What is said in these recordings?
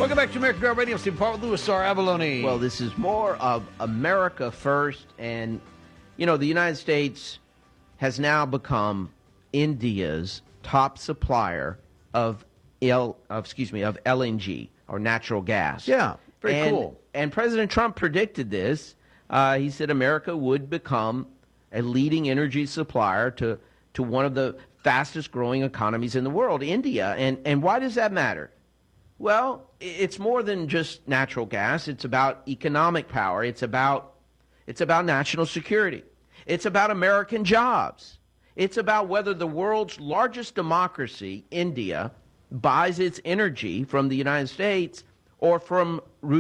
Welcome back to American Girl Radio. Steve Paul with Louis R. Abalone. Well, this is more of America first. And, you know, the United States has now become India's top supplier of LNG, or natural gas. Yeah, very cool. And President Trump predicted this. He said America would become a leading energy supplier to one of the fastest growing economies in the world, India. And why does that matter? Well, it's more than just natural gas. It's about economic power. It's about national security. It's about American jobs. It's about whether the world's largest democracy, India, buys its energy from the United States or from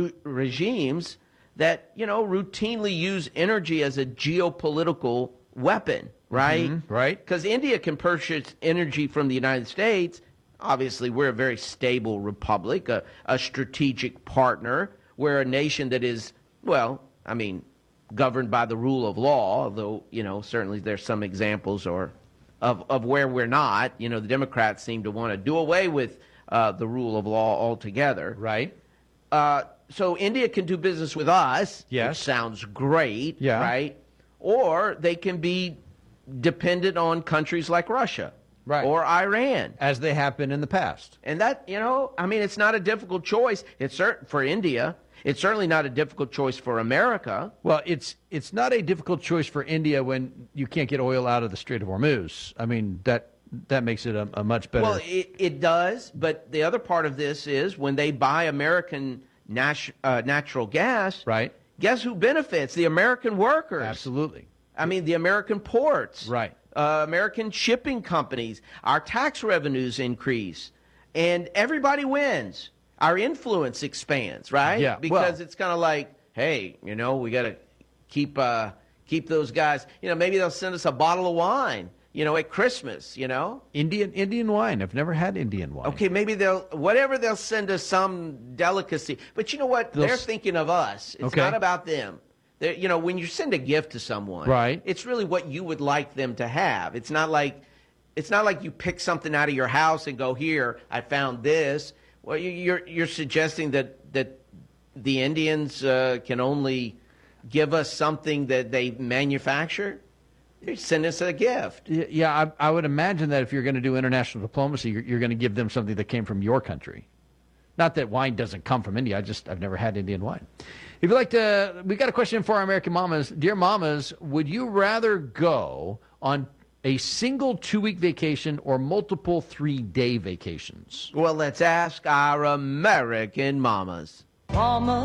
regimes that, you know, routinely use energy as a geopolitical weapon, right? Mm-hmm, right. Because India can purchase energy from the United States. Obviously, we're a very stable republic, a strategic partner. We're a nation that is, well, I mean, governed by the rule of law, although, you know, certainly there's some examples of where we're not. You know, the Democrats seem to want to do away with the rule of law altogether. Right. So India can do business with us. Yes. Which sounds great, yeah. Right? Or they can be dependent on countries like Russia. Right. Or Iran. As they have been in the past. And that, you know, I mean, it's not a difficult choice. It's for India. It's certainly not a difficult choice for America. Well, it's not a difficult choice for India when you can't get oil out of the Strait of Hormuz. I mean, that makes it a much better. Well, it does. But the other part of this is when they buy American natural gas, right? Guess who benefits? The American workers. Absolutely. I mean, the American ports. Right. American shipping companies. Our tax revenues increase. And everybody wins. Our influence expands, right? Yeah. Because it's kind of like, hey, you know, we got to keep those guys. You know, maybe they'll send us a bottle of wine, you know, at Christmas, you know. Indian wine. I've never had Indian wine. Okay, maybe they'll send us some delicacy. But you know what? They're thinking of us. It's not about them. You know, when you send a gift to someone, right, it's really what you would like them to have. It's not like you pick something out of your house and go, here, I found this. Well, you're suggesting that the Indians can only give us something that they manufacture? They send us a gift. Yeah, I would imagine that if you're going to do international diplomacy, you're going to give them something that came from your country. Not that wine doesn't come from India. I've never had Indian wine. If you'd like to, we got a question for our American mamas. Dear mamas, would you rather go on a single 2-week vacation or multiple 3-day vacations? Well, let's ask our American mamas. Mama.